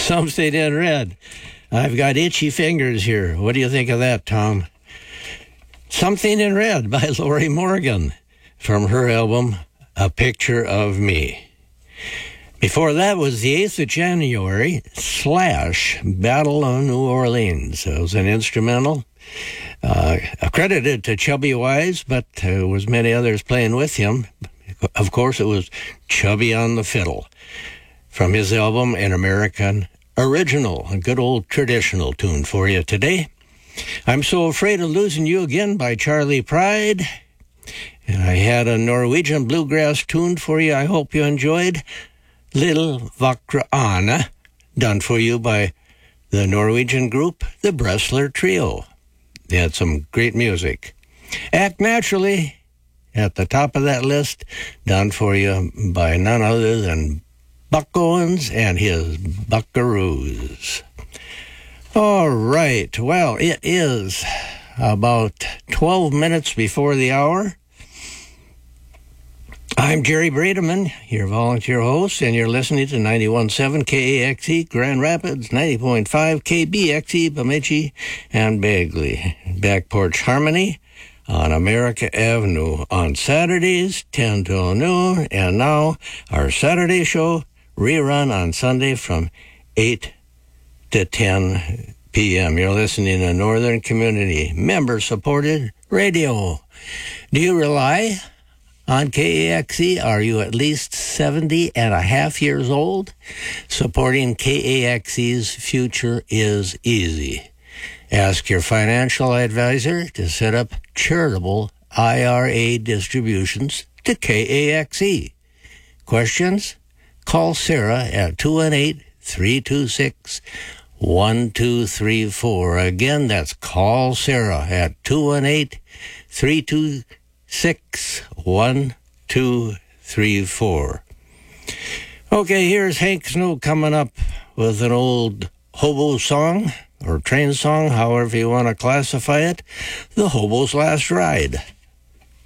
Something in Red. I've got itchy fingers here. What do you think of that, Tom? Something in Red by Lori Morgan from her album, A Picture of Me. Before that was the 8th of January, Slash, Battle of New Orleans. It was an instrumental, accredited to Chubby Wise, but there was many others playing with him. Of course, it was Chubby on the fiddle from his album, An American Original, a good old traditional tune for you today. I'm So Afraid of Losing You Again by Charlie Pride. And I had a Norwegian bluegrass tune for you I hope you enjoyed. Little Vakra Anna, done for you by the Norwegian group, the Bressler Trio. They had some great music. Act Naturally, at the top of that list, done for you by none other than Buck Owens and his Buckaroos. All right, well, it is about 12 minutes before the hour. I'm Jerry Brademan, your volunteer host, and you're listening to 91.7 KAXE Grand Rapids, 90.5 KBXE Bemidji and Bagley. Back Porch Harmony on America Avenue on Saturdays, 10 till noon, and now our Saturday show rerun on Sunday from 8 to 10 p.m. You're listening to Northern Community Member-Supported Radio. Do you rely on KAXE? Are you at least 70 and a half years old? Supporting KAXE's future is easy. Ask your financial advisor to set up charitable IRA distributions to KAXE. Questions? Call Sarah at 218-326-1234. Again, that's call Sarah at 218-326-1234. Okay, here's Hank Snow coming up with an old hobo song, or train song, however you want to classify it, The Hobo's Last Ride.